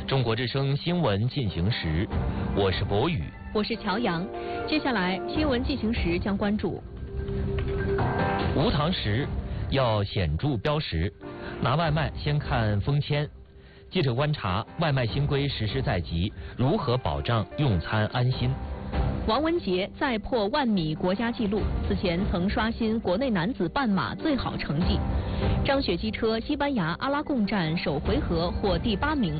中国之声新闻进行时，我是博宇， 我是乔阳。接下来新闻进行时将关注： 无糖时要显著标识，拿外卖先看封签。记者观察，外卖新规实施在即，如何保障用餐安心？ 王文杰再破10000米国家纪录，此前曾刷新国内男子半马最好成绩。张雪机车西班牙阿拉贡站首回合获第8名。